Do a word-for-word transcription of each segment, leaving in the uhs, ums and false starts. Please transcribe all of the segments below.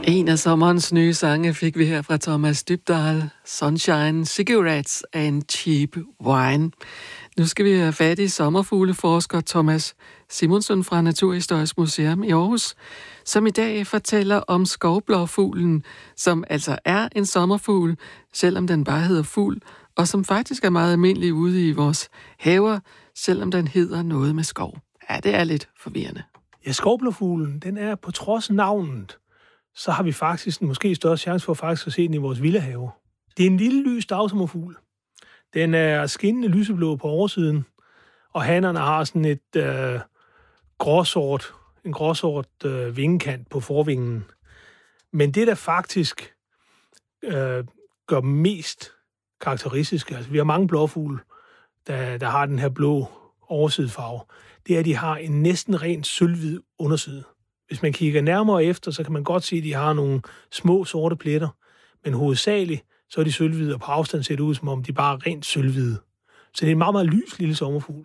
En af sommerens nye sange fik vi her fra Thomas Dybdahl, Sunshine, Cigarettes and Cheap Wine. Nu skal vi have fat i sommerfugleforsker Thomas Simonsen fra Naturhistorisk Museum i Aarhus, som i dag fortæller om skovblåfuglen, som altså er en sommerfugl, selvom den bare hedder fugl, og som faktisk er meget almindelig ude i vores haver, selvom den hedder noget med skov. Ja, det er lidt forvirrende. Ja, skovblåfuglen, den er på trods af navnet, så har vi faktisk en måske større chance for faktisk at se den i vores villahave. Det er en lille lys dagsommerfugl. Den er skinnende lyseblå på oversiden, og hannerne har sådan et øh, gråsort, en gråsort øh, vingekant på forvingen. Men det, der faktisk øh, gør mest karakteristisk, altså vi har mange blåfugle, der, der har den her blå oversidefarve, det er, at de har en næsten rent sølvhvid underside. Hvis man kigger nærmere efter, så kan man godt se, at de har nogle små sorte pletter, men hovedsageligt så er de sølvhvide, og på afstand ser det ud, som om de bare er rent sølvhvide. Så det er en meget, meget lys lille sommerfugl.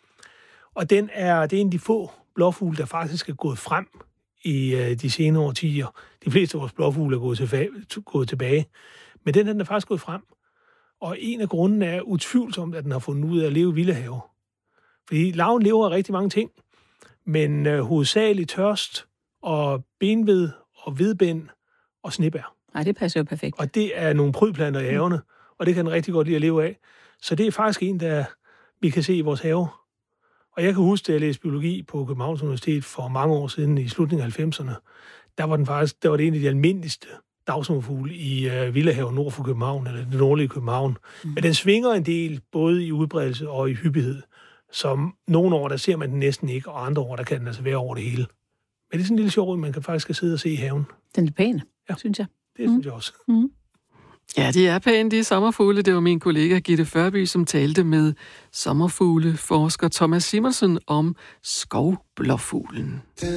Og den er, det er en af de få blåfugle, der faktisk er gået frem i øh, de senere årtier. De fleste af vores blåfugle er gået, tilbage, gået tilbage. Men den, den er faktisk gået frem. Og en af grundene er utvivlsomt, at den har fundet ud af at leve i vildehave. Fordi larven lever af rigtig mange ting, men øh, hovedsageligt tørst og benved og hvidbind og snebær. Nej, det passer jo perfekt. Og det er nogle prydplanter i havene, og det kan den rigtig godt lide at leve af. Så det er faktisk en, der vi kan se i vores have. Og jeg kan huske, at jeg læste biologi på Københavns Universitet for mange år siden, i slutningen af halvfemserne. Der var den faktisk, der var det en af de almindeligste dagsommerfugle i uh, villahaven nord for København, eller det nordlige København. Mm. Men den svinger en del, både i udbredelse og i hyppighed. Som nogle år, der ser man den næsten ikke, og andre år, der kan den altså være over det hele. Men det er sådan en lille sjov, man kan faktisk sidde og se i haven. Den er pæn, ja, synes jeg. Det synes mm. jeg også. Mm. Ja, de er pæne, de sommerfugle. Det var min kollega Gitte Førby, som talte med sommerfugleforsker Thomas Simonsen om skovblåfuglen.